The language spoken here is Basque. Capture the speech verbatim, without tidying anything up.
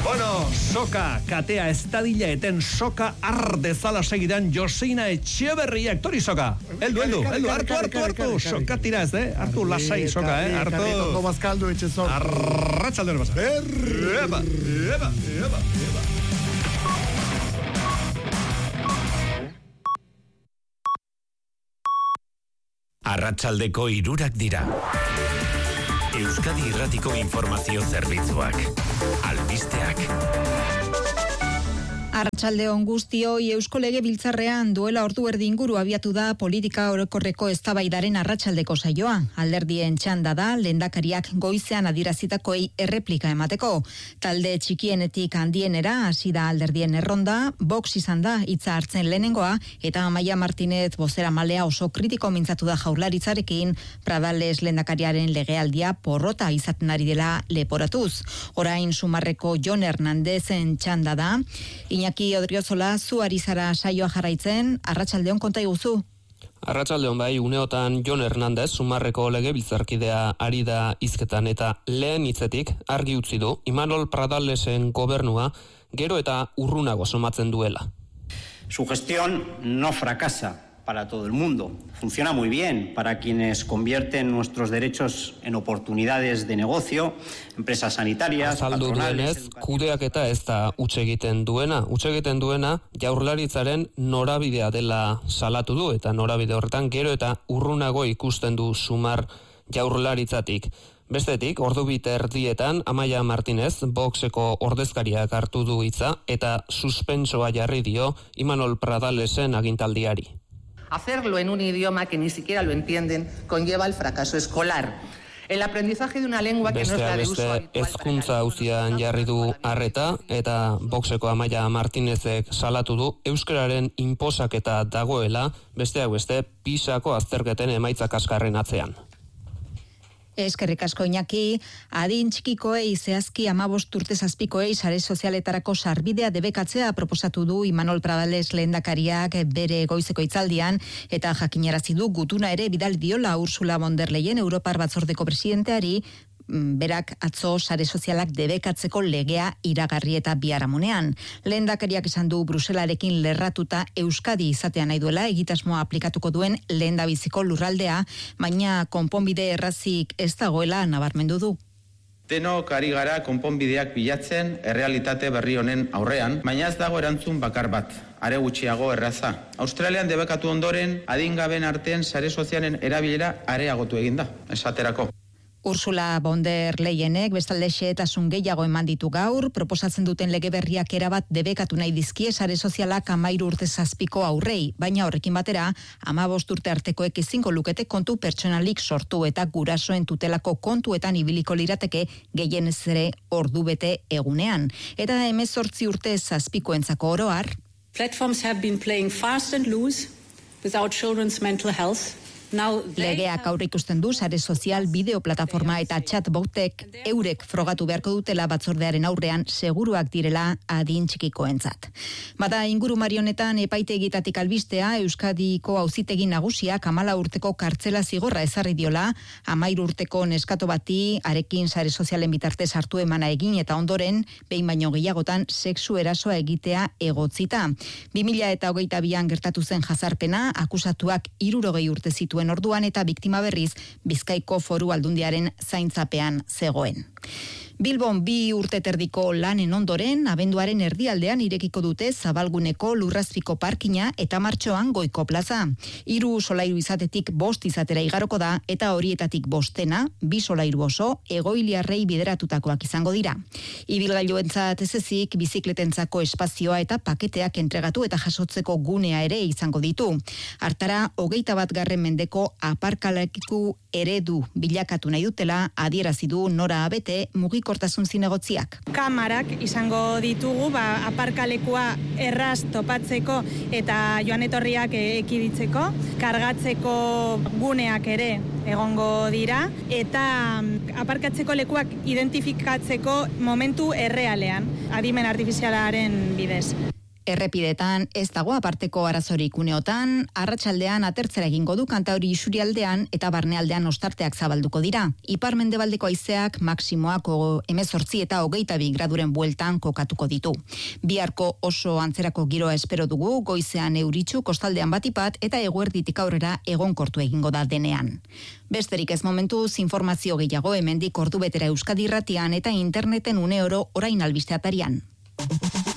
Bueno, soka, katea ez dadila eten soka ardezala segidan Josina Etxeberria aktori soka. Eldu, eldu, eldu, hartu, hartu, hartu, soka tira ez, eh? Hartu lasai soka, eh? Hartu. Ondo bazkaldu etxe soka. Arratxaldeon basa. Eba, eba, eba, eba. Arratsaldeko hirurak dira. Euskadi Irratiko Informazio Zerbitzuak. Albisteak. Arratsaldeon guztioi, Eusko Legebiltzarrean duela ordu erdi inguru abiatu da politika orokorreko eztabaidaren arratsaldeko saioa. Alderdien txanda da, lehendakariak goizean adierazitakoei erreplika emateko. Talde txikienetik handienera hasi da alderdien erronda, Vox izan da hitza hartzen lehenengoa, eta Amaia Martinez bozeramalea oso kritiko mintzatu da Jaurlaritzarekin, Pradales lehendakariaren legealdia porrota izaten ari dela leporatuz. Orain Sumarreko Jon Hernandezen txanda da. Iñaki Odriozola, zu ari zara saioa jarraitzen, arratsaldeon konta iguzu. Arratsaldeon bai, uneotan Jon Hernandez, Sumarreko legebiltzarkidea ari da hizketan eta lehen hitzetik argi utzi du Imanol Pradalesen gobernua gero eta urrunago somatzen duela. Su gestión no fracasa para todo el mundo. Funciona muy bien para quienes convierten nuestros derechos en oportunidades de negocio, empresas sanitarias, Azaldu duenez, kudeaketa ez da huts egiten duena. Huts egiten duena Jaurlaritzaren norabidea dela salatu du, eta norabide horretan gero eta urrunago ikusten du Sumar Jaurlaritzatik. Bestetik, ordubite erdietan, Amaia Martinez, Voxeko ordezkariak hartu du hitza, eta suspentsoa jarri dio Imanol Pradalesen agintaldiari. Hacerlo en un idioma que ni siquiera lo entienden conlleva el fracaso escolar. El aprendizaje de una lengua que no es la de uso habitual. Ezkuntza auzian jarri du arreta, eta Voxeko Amaia Martinezek salatu du euskararen inposaketa dagoela, besteak beste Pisako azterketen emaitzak kaskarren atzean. Eskerrik asko Iñaki, adin txikikoei zehazki hamabost urte zazpikoei sare sozialetarako sarbidea debekatzea proposatu du Imanol Pradales lehendakariak bere goizeko hitzaldian, eta jakinarazi du gutuna ere bidali diola Ursula von der Leyen Europar Batzordeko presidenteari, berak atzo sare sozialak debekatzeko legea iragarri eta biharamunean. Lehendakariak esan du Bruselarekin lerratuta Euskadi izatea nahi duela egitasmoa aplikatuko duen lehendabiziko lurraldea, baina konponbide errazik ez dagoela nabarmendu du. Denok ari gara konponbideak bilatzen errealitate berri honen aurrean, baina ez dago erantzun bakar bat, are gutxiago erraza. Australian debekatu ondoren adingaben artean sare sozialen erabilera areagotu eginda, esaterako. Ursula von der Leyenek bestalde xehetasun gehiago eman ditu gaur, proposatzen duten lege berriak erabat debekatu nahi dizkie sare sozialak hamairu urte zazpiko aurrei, baina horrekin batera, hamabost urte artekoek ezingo lukete kontu pertsonalik sortu eta gurasoen tutelako kontuetan ibiliko lirateke gehienez ere ordubete egunean. Eta hemezortzi urte zazpikoentzako oro har. Platforms have been playing fast and loose with our children's mental health. Legeak aurre ikusten du sare sozial, bideo plataforma eta chatbotek eurek frogatu beharko dutela batzordearen aurrean seguruak direla adin txikikoentzat. Bada inguru marionetan epaitegitatik albistea Euskadiko auzitegi nagusiak hamala urteko kartzela zigorra ezarri diola, hamairu urteko neskato bati arekin sare sozialen bitartez hartu emana egin eta ondoren behin baino gehiagotan sexu erasoa egitea egotzita. bi mila hogeita bian gertatu zen jazarpena, akusatuak hirurogei urte zituen orduan eta biktima berriz Bizkaiko Foru Aldundiaren zaintzapean zegoen. Bilbon bi urte terdiko lanen ondoren, abenduaren erdialdean irekiko dute Zabalguneko Lurrazpiko parkina eta Martxoan Goiko plaza. Hiru solairu izatetik bost izatera igaroko da eta horietatik bostena, bi solairu oso, egoiliarrei bideratutakoak izango dira. Ibilgailuentzat ez ezik, bizikletentzako espazioa eta paketeak entregatu eta jasotzeko gunea ere izango ditu. Hartara, hogeita bat garren mendeko aparkaleku eredu bilakatu nahi dutela adierazi du Nora Abete mugikortasun zinegotziak. Kamarak izango ditugu, ba, aparkalekua erraz topatzeko eta joan etorriak ekiditzeko, kargatzeko guneak ere egongo dira, eta aparkatzeko lekuak identifikatzeko momentu errealean, adimen artifizialaren bidez. Errepidetan ez dago aparteko arazorik uneotan, arratsaldean atertzera egingo du Kantauri isurialdean eta barnealdean ostarteak zabalduko dira. Ipar-mendebaldeko haizeak maksimoako hemezortzi eta hogeita bi graduren bueltan kokatuko ditu. Biharko oso antzerako giroa espero dugu, goizean euritsu, kostaldean batipat eta eguerditik aurrera egonkortu egingo da denean. Besterik ez momentuz, informazio gehiago hemendik ordubetera Euskadi Irratian eta interneten une oro orain albiste atarian.